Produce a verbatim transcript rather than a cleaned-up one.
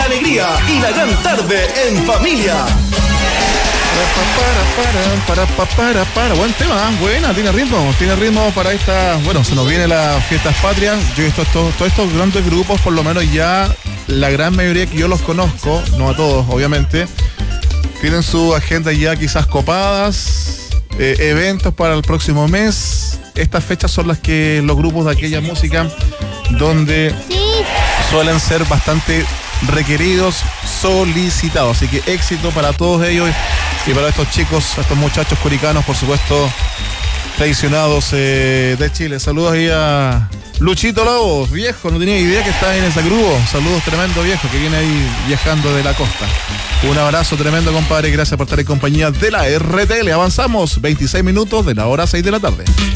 la alegría y la gran tarde en familia. Para, para, para, para, para. Buen tema, ¿eh? Buena, tiene ritmo, tiene ritmo para esta. Bueno, se nos vienen las fiestas patrias. Yo estos, estos, todos estos grandes grupos, por lo menos ya la gran mayoría que yo los conozco, no a todos, obviamente, tienen su agenda ya quizás copadas, eh, eventos para el próximo mes. Estas fechas son las que los grupos de aquella música donde Sí. suelen ser bastante requeridos, solicitados. Así que éxito para todos ellos y para estos chicos, estos muchachos curicanos, por supuesto, tradicionados eh, de Chile. Saludos ahí a Luchito Lobos, viejo, no tenía idea que estaba en esa grupo. Saludos, tremendo viejo, que viene ahí viajando de la costa. Un abrazo tremendo, compadre, gracias por estar en compañía de la R T L. Avanzamos veintiséis minutos de la hora seis de la tarde.